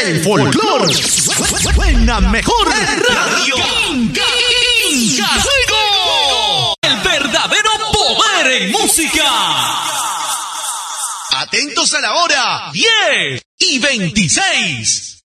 El folclor suena mejor radio. El verdadero poder en música. Atentos a la hora 10:26.